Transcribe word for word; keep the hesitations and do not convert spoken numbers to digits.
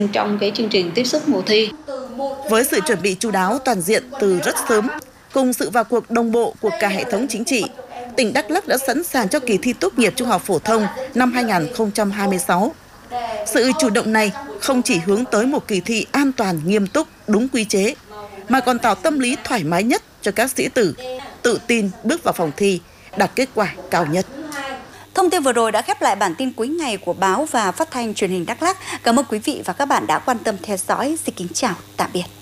trong cái chương trình tiếp sức mùa thi. Với sự chuẩn bị chu đáo toàn diện từ rất sớm, cùng sự vào cuộc đồng bộ của cả hệ thống chính trị, tỉnh Đắk Lắk đã sẵn sàng cho kỳ thi tốt nghiệp trung học phổ thông năm hai nghìn không trăm hai mươi sáu. Sự chủ động này không chỉ hướng tới một kỳ thi an toàn, nghiêm túc, đúng quy chế, mà còn tạo tâm lý thoải mái nhất cho các sĩ tử, tự tin bước vào phòng thi, đạt kết quả cao nhất. Thông tin vừa rồi đã khép lại bản tin cuối ngày của báo và phát thanh truyền hình Đắk Lắk. Cảm ơn quý vị và các bạn đã quan tâm theo dõi. Xin kính chào, tạm biệt.